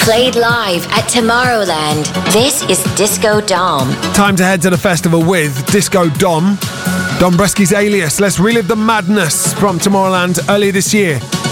Played live at Tomorrowland. This is Disco Dom. Time to head to the festival with Disco Dom. Don Bresky's Alias. Let's relive the madness from Tomorrowland earlier this year.